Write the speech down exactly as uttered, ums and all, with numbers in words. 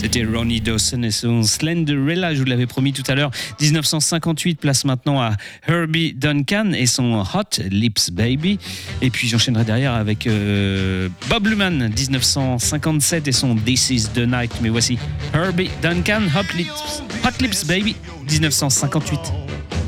C'était Ronnie Dawson et son Slenderella, je vous l'avais promis tout à l'heure. dix-neuf cent cinquante-huit, place maintenant à Herbie Duncan et son Hot Lips Baby. Et puis j'enchaînerai derrière avec euh, Bob Luman, dix-neuf cent cinquante-sept et son This Is The Night. Mais voici Herbie Duncan, Hot Lips, Hot Lips Baby, dix-neuf cent cinquante-huit.